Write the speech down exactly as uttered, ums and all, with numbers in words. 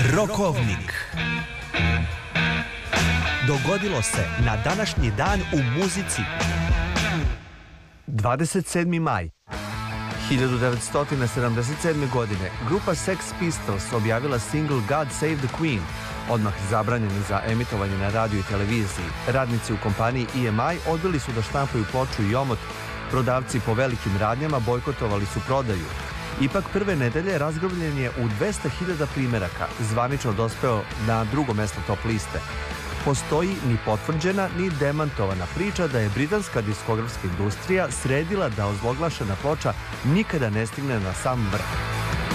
Rokovnik. Dogodilo se na današnji dan u muzici. dvadeset sedmi maj. hiljadu devetsto sedamdeset sedme. godine grupa Sex Pistols objavila single God Save the Queen, odmah zabranjeni za emitovanje na radiju i televiziji. Radnici u kompaniji E M I odbili su da štampaju ploču i omot. Prodavci po velikim radnjama bojkotovali su prodaju. Ipak prve nedelje razgrbljen je u dvesta hiljada primeraka, zvanično dospeo na drugo mesto top liste. Postoji ni potvrđena ni demantovana priča da je britanska diskografska industrija sredila da ozloglašena ploča nikada ne stigne na sam vrh.